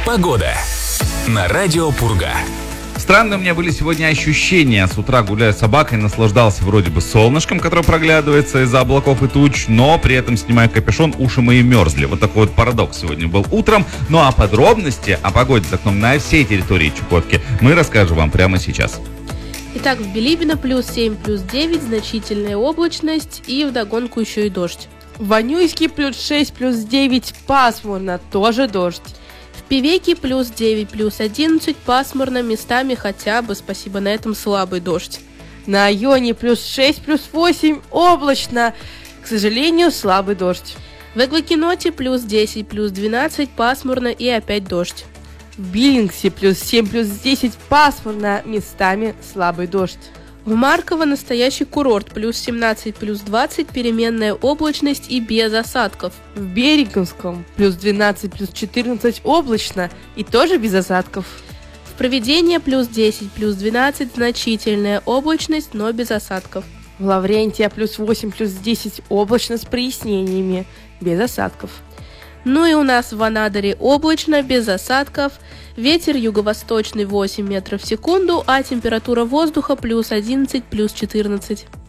Погода на радио Пурга. Странные у меня были сегодня ощущения. С утра, гуляя с собакой, наслаждался вроде бы солнышком, которое проглядывается из-за облаков и туч, но при этом, снимая капюшон, уши мои мерзли. Вот такой вот парадокс сегодня был утром. Ну а подробности о погоде за окном на всей территории Чукотки мы расскажем вам прямо сейчас. Итак, в Билибино плюс 7, плюс 9, значительная облачность и вдогонку еще и дождь. В Ванюйске плюс 6, плюс 9, пасмурно, тоже дождь. В Певеке плюс 9, плюс 11, пасмурно, местами хотя бы, спасибо, на этом слабый дождь. На Айоне плюс 6, плюс 8, облачно, к сожалению, слабый дождь. В Эквакиноте плюс 10, плюс 12, пасмурно и опять дождь. В Биллингсе плюс 7, плюс 10, пасмурно, местами слабый дождь. В Марково настоящий курорт, плюс 17, плюс 20, переменная облачность и без осадков. В Береговском плюс 12, плюс 14, облачно и тоже без осадков. В Провидении плюс 10, плюс 12, значительная облачность, но без осадков. В Лаврентия плюс 8, плюс 10, облачно с прояснениями, без осадков. Ну и у нас в Анадыре облачно, без осадков, ветер юго-восточный 8 метров в секунду, а температура воздуха плюс 11, плюс 14.